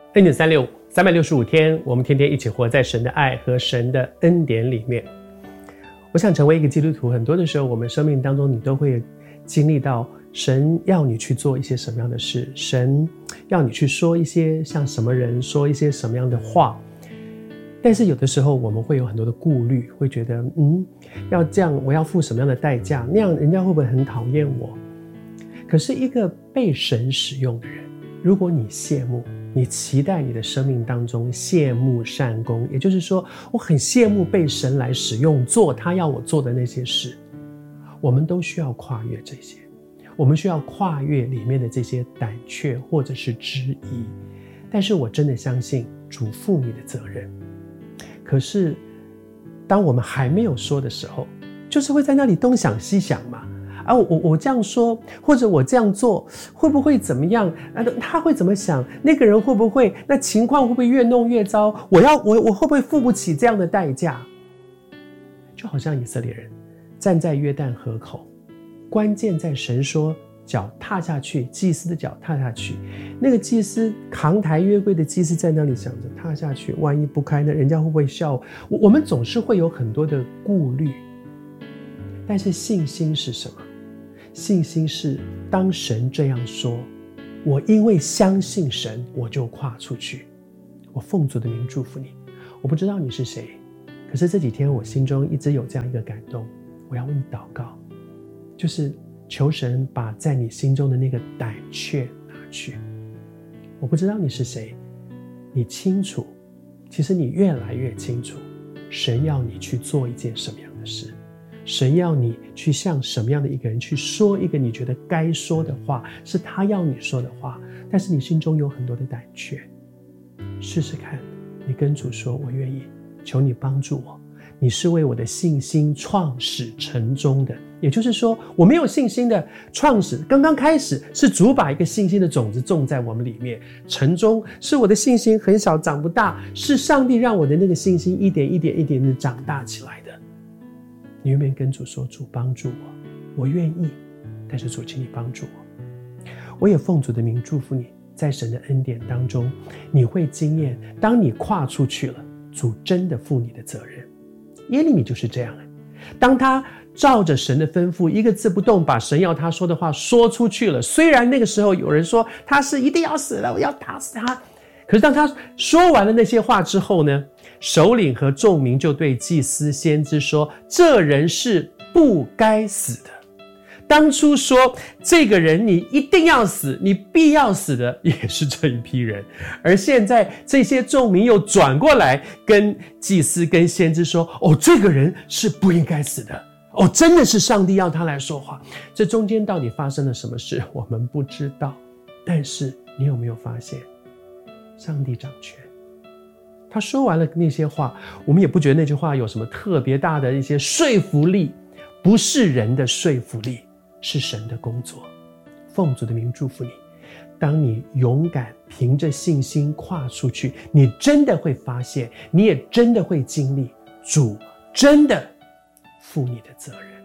恩典365 365天，我们天天一起活在神的爱和神的恩典里面。我想成为一个基督徒，很多的时候我们生命当中你都会经历到神要你去做一些什么样的事，神要你去说一些像什么人，说一些什么样的话。但是有的时候我们会有很多的顾虑，会觉得要这样我要付什么样的代价，那样人家会不会很讨厌我。可是一个被神使用的人，如果你羡慕，你期待你的生命当中羡慕善功，也就是说我很羡慕被神来使用，做他要我做的那些事。我们都需要跨越这些，我们需要跨越里面的这些胆怯或者是质疑。但是我真的相信主负你的责任。可是当我们还没有说的时候，就是会在那里东想西想嘛。我这样说，或者我这样做，会不会怎么样？他会怎么想？那个人会不会？那情况会不会越弄越糟？我会不会付不起这样的代价？就好像以色列人站在约旦河口，关键在神说脚踏下去，祭司的脚踏下去。那个祭司扛抬约柜的祭司在那里想着踏下去，万一不开呢？人家会不会笑我们总是会有很多的顾虑。但是信心是什么？信心是当神这样说，我因为相信神，我就跨出去。我奉主的名祝福你。我不知道你是谁，可是这几天我心中一直有这样一个感动，我要为你祷告，就是求神把在你心中的那个胆怯拿去。我不知道你是谁，你清楚，其实你越来越清楚，神要你去做一件什么样的事，神要你去向什么样的一个人去说一个你觉得该说的话，是他要你说的话，但是你心中有很多的胆怯。试试看，你跟主说，我愿意，求你帮助我，你是为我的信心创始成终的。也就是说，我没有信心的创始刚刚开始是主把一个信心的种子种在我们里面，成终是我的信心很小长不大，是上帝让我的那个信心一点一点一点的长大起来的。你愿不愿意跟主说，主帮助我，我愿意，但是主请你帮助我。我也奉主的名祝福你，在神的恩典当中，你会经验当你跨出去了，主真的负你的责任。耶利米就是这样，当他照着神的吩咐一个字不动把神要他说的话说出去了，虽然那个时候有人说他是一定要死了，我要打死他，可是当他说完了那些话之后呢，首领和众民就对祭司先知说，这人是不该死的。当初说这个人你一定要死，你必要死的也是这一批人，而现在这些众民又转过来跟祭司跟先知说，这个人是不应该死的，真的是上帝要他来说话。这中间到底发生了什么事我们不知道，但是你有没有发现上帝掌权？他说完了那些话，我们也不觉得那句话有什么特别大的一些说服力，不是人的说服力，是神的工作。奉主的名祝福你，当你勇敢凭着信心跨出去，你真的会发现，你也真的会经历主真的负你的责任。